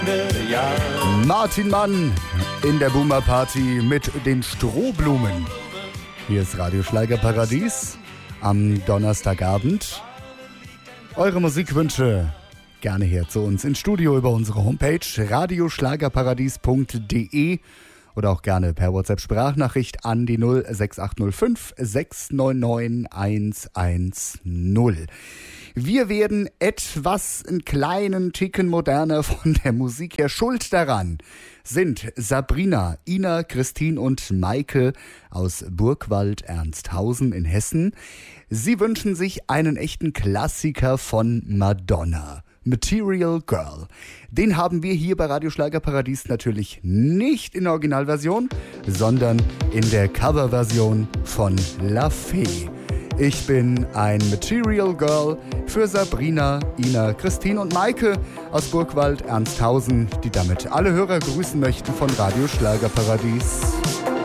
Ja. Martin Mann in der Boomer Party mit den Strohblumen. Hier ist Radio Schlagerparadies am Donnerstagabend. Eure Musikwünsche gerne her zu uns ins Studio über unsere Homepage radioschlagerparadies.de oder auch gerne per WhatsApp-Sprachnachricht an die 06805 699 110. Wir werden etwas einen kleinen Ticken moderner von der Musik her. Schuld daran sind Sabrina, Ina, Christine und Maike aus Burgwald-Ernsthausen in Hessen. Sie wünschen sich einen echten Klassiker von Madonna. Material Girl. Den haben wir hier bei Radio Schlagerparadies natürlich nicht in der Originalversion, sondern in der Coverversion von La Fee. Ich bin ein Material Girl für Sabrina, Ina, Christine und Maike aus Burgwald-Ernsthausen, die damit alle Hörer grüßen möchten von Radio Schlagerparadies.